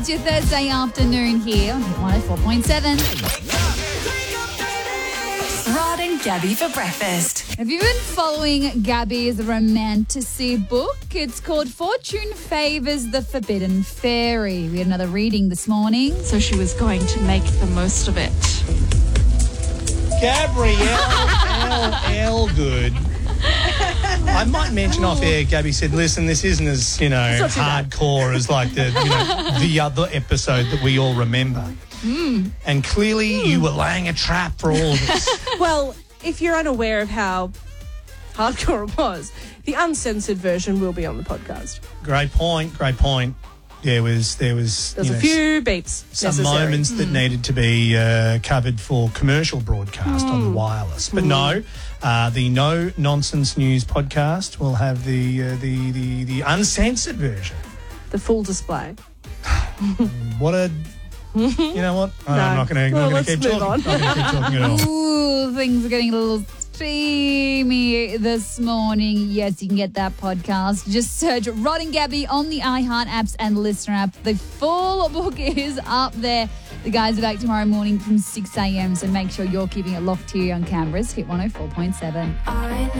It's your Thursday afternoon here on Hit 104.7. Rod and Gabby for breakfast. Have you been following Gabby's romantasy book? It's called Fortune Favours the Forbidden Fairy. We had another reading this morning. So she was going to make the most of it. Gabrielle L. Good. I might mention off air, Gabby said, listen, this isn't as, hardcore as like the other episode that we all remember. And clearly you were laying a trap for all of us. Well, if you're unaware of how hardcore it was, the uncensored version will be on the podcast. Great point. There was There's a few beeps some necessary. moments that needed to be covered for commercial broadcast on the wireless. But no, the No Nonsense News podcast will have the uncensored version. The full display. What a... You know what? I'm not going to keep move talking. on. I'm not going to keep talking at all. Ooh, things are getting a little steamy this morning. Yes, you can get that podcast. Just search Rod and Gabby on the iHeart apps and Listener app. The full book is up there. The guys are back tomorrow morning from 6 a.m, so make sure you're keeping it locked here on Canberra's Hit 104.7.